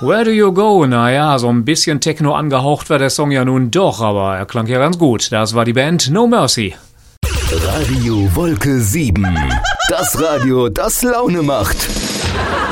Where do you go? Naja, so ein bisschen Techno angehaucht war der Song ja nun doch, aber er klang ja ganz gut. Das war die Band No Mercy. Radio Wolke 7. Das Radio, das Laune macht.